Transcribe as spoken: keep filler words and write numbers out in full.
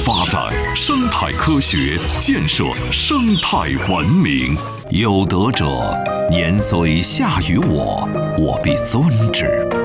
发展生态科学，建设生态文明。有德者，年虽下于我，我必尊之。